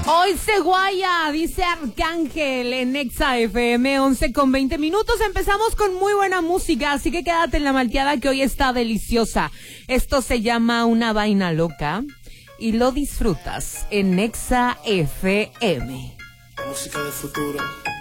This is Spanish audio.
Hoy se guaya, dice Arcángel en Exa FM, 11:20. Empezamos con muy buena música, así que quédate en la malteada que hoy está deliciosa. Esto se llama Una Vaina Loca y lo disfrutas en Exa FM. Música del futuro.